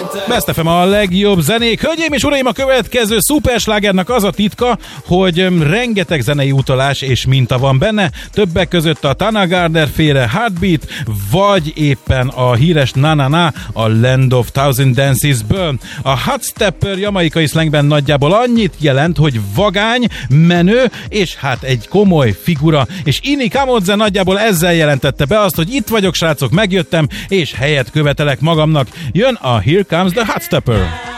Best FM a legjobb zenék. Hölgyeim és uraim, a következő szuperslágernek az a titka, hogy rengeteg zenei utalás és minta van benne, többek között a Tana Gardner féle Heartbeat, vagy éppen a híres Na Na Na a Land of Thousand Dances-ből. A hot stepper jamaikai szlengben nagyjából annyit jelent, hogy vagány, menő, és hát egy komoly figura, és Ini Kamodze nagyjából ezzel jelentette be azt, hogy itt vagyok, srácok, megjöttem, és helyet követelek magamnak. Jön a Here Comes the Hot Stepper.